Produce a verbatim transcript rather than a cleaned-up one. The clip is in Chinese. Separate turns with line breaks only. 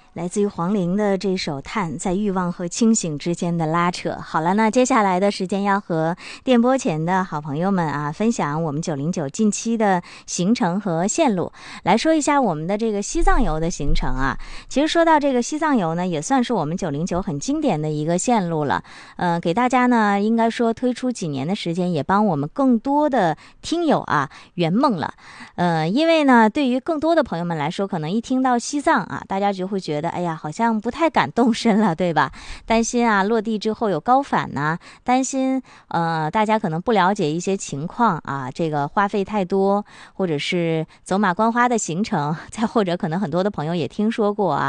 来自于黄龄的这首《叹》，在欲望和清醒之间的拉扯。好了，那接下来的时间要和电波前的好朋友们啊，分享我们九零九近期的行程和线路。来说一下我们的这个西藏游的行程啊。其实说到这个西藏游呢，也算是我们九零九很经典的一个线路了。呃，给大家呢，应该说推出几年的时间，也帮我们更多的听友啊圆梦了。呃，因为呢，对于更多的朋友们来说，可能一听到西藏啊，大家就会觉得，哎呀，好像不太敢动身了，对吧？担心啊，落地之后有高反呐、啊，担心呃，大家可能不了解一些情况啊，这个花费太多，或者是走马观花的行程，再或者可能很多的朋友也听说过啊。